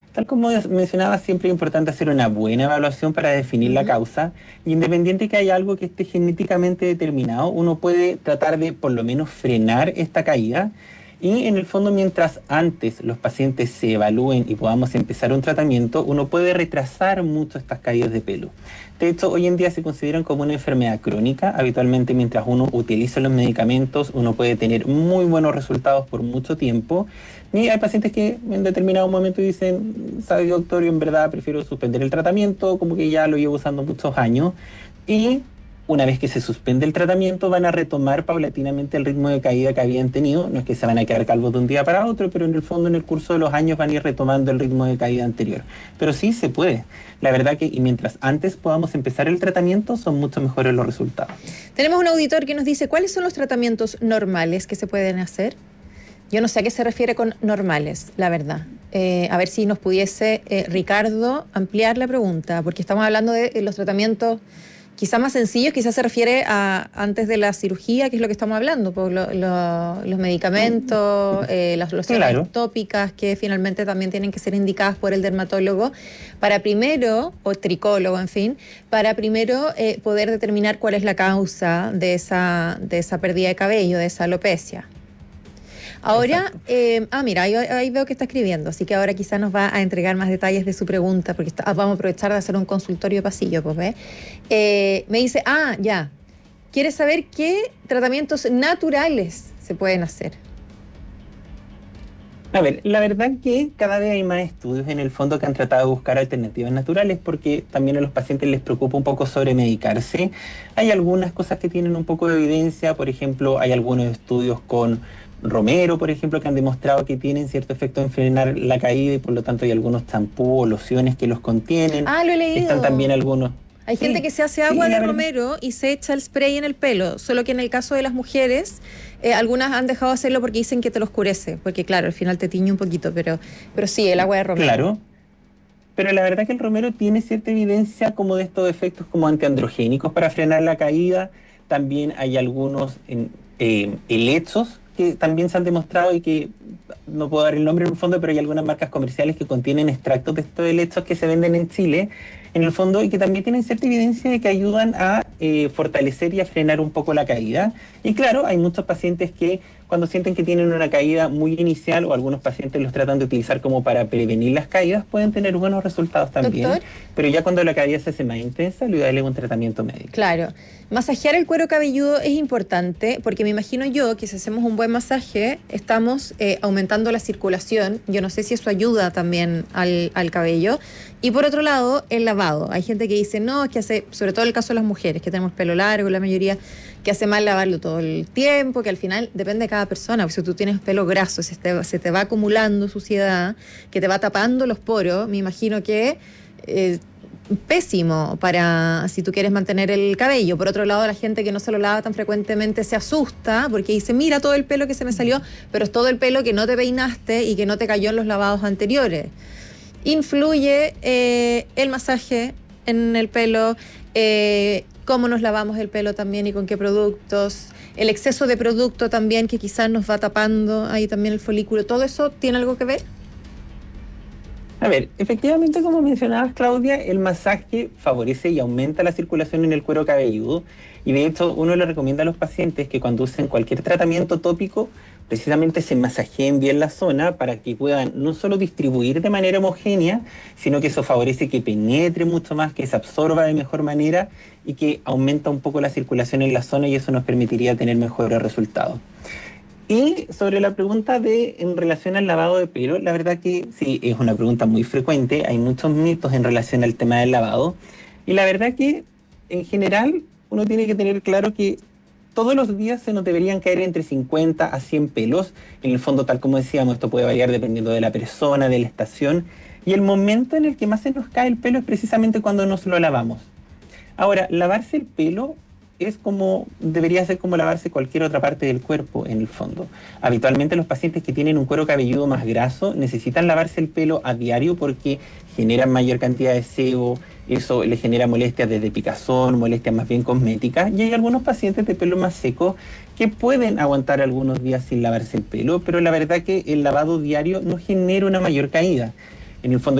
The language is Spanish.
Tal como mencionaba, siempre es importante hacer una buena evaluación para definir la Ujú. causa. Y independiente que haya algo que esté genéticamente determinado, uno puede tratar de por lo menos frenar esta caída. Y en el fondo, mientras antes los pacientes se evalúen y podamos empezar un tratamiento, uno puede retrasar mucho estas caídas de pelo. De hecho, hoy en día se consideran como una enfermedad crónica. Habitualmente, mientras uno utiliza los medicamentos, uno puede tener muy buenos resultados por mucho tiempo. Y hay pacientes que en determinado momento dicen, sabe doctor, yo en verdad prefiero suspender el tratamiento, como que ya lo llevo usando muchos años. Y una vez que se suspende el tratamiento, van a retomar paulatinamente el ritmo de caída que habían tenido. No es que se van a quedar calvos de un día para otro, pero en el fondo, en el curso de los años, van a ir retomando el ritmo de caída anterior. Pero sí se puede. La verdad que, y mientras antes podamos empezar el tratamiento, son mucho mejores los resultados. Tenemos un auditor que nos dice, ¿cuáles son los tratamientos normales que se pueden hacer? Yo no sé a qué se refiere con normales, la verdad. A ver si nos pudiese, Ricardo, ampliar la pregunta, porque estamos hablando de los tratamientos quizás más sencillos, quizás se refiere a antes de la cirugía, que es lo que estamos hablando, por los medicamentos, las lociones Claro. tópicas que finalmente también tienen que ser indicadas por el dermatólogo para primero, o tricólogo, en fin, para primero poder determinar cuál es la causa de esa pérdida de cabello, de esa alopecia. Ahora, Exacto. mira, ahí veo que está escribiendo, así que ahora quizá nos va a entregar más detalles de su pregunta, porque vamos a aprovechar de hacer un consultorio de pasillo, pues, ¿ves? Me dice, ya, quiere saber qué tratamientos naturales se pueden hacer. A ver, la verdad que cada vez hay más estudios en el fondo que han tratado de buscar alternativas naturales porque también a los pacientes les preocupa un poco sobremedicarse. Hay algunas cosas que tienen un poco de evidencia, por ejemplo, hay algunos estudios con romero, por ejemplo, que han demostrado que tienen cierto efecto en frenar la caída y por lo tanto hay algunos champús o lociones que los contienen. Lo he Están leído. también algunos... Hay gente Sí, que se hace sí, agua de la verdad. romero y se echa el spray en el pelo, solo que en el caso de las mujeres, algunas han dejado de hacerlo porque dicen que te lo oscurece, porque claro, al final te tiñe un poquito, pero sí, el agua de romero. Claro. Pero la verdad que el romero tiene cierta evidencia como de estos efectos como antiandrogénicos para frenar la caída. También hay algunos helechos que también se han demostrado y que no puedo dar el nombre en el fondo, pero hay algunas marcas comerciales que contienen extractos de estos helechos que se venden en Chile, en el fondo, y que también tienen cierta evidencia de que ayudan a fortalecer y a frenar un poco la caída. Y claro, hay muchos pacientes que cuando sienten que tienen una caída muy inicial o algunos pacientes los tratan de utilizar como para prevenir las caídas, pueden tener buenos resultados también, Doctor, pero ya cuando la caída se hace más intensa, lo ideal es un tratamiento médico. claro, masajear el cuero cabelludo es importante porque me imagino yo que si hacemos un buen masaje estamos aumentando la circulación. Yo no sé si eso ayuda también al cabello. Y por otro lado, el lavado. Hay gente que dice, no, es que hace, sobre todo en el caso de las mujeres, que tenemos pelo largo, la mayoría, que hace mal lavarlo todo el tiempo, que al final depende de cada persona. Porque si tú tienes pelo graso, se te va acumulando suciedad, que te va tapando los poros, me imagino que pésimo para si tú quieres mantener el cabello. Por otro lado, la gente que no se lo lava tan frecuentemente se asusta porque dice, mira todo el pelo que se me salió, pero es todo el pelo que no te peinaste y que no te cayó en los lavados anteriores. Influye el masaje en el pelo, cómo nos lavamos el pelo también y con qué productos, el exceso de producto también que quizás nos va tapando ahí también el folículo. ¿Todo eso tiene algo que ver? A ver, efectivamente, como mencionabas, Claudia, el masaje favorece y aumenta la circulación en el cuero cabelludo y de hecho uno le recomienda a los pacientes que cuando usen cualquier tratamiento tópico, precisamente se masajeen bien la zona para que puedan no solo distribuir de manera homogénea, sino que eso favorece que penetre mucho más, que se absorba de mejor manera y que aumenta un poco la circulación en la zona y eso nos permitiría tener mejores resultados. Y sobre la pregunta de en relación al lavado de pelo, la verdad que sí, es una pregunta muy frecuente, hay muchos mitos en relación al tema del lavado, y la verdad que en general uno tiene que tener claro que todos los días se nos deberían caer entre 50 a 100 pelos, en el fondo tal como decíamos, esto puede variar dependiendo de la persona, de la estación, y el momento en el que más se nos cae el pelo es precisamente cuando nos lo lavamos. Ahora, lavarse el pelo es como, debería ser como lavarse cualquier otra parte del cuerpo en el fondo. Habitualmente los pacientes que tienen un cuero cabelludo más graso necesitan lavarse el pelo a diario porque generan mayor cantidad de sebo, eso les genera molestias desde picazón, molestias más bien cosméticas, y hay algunos pacientes de pelo más seco que pueden aguantar algunos días sin lavarse el pelo, pero la verdad que el lavado diario no genera una mayor caída. En el fondo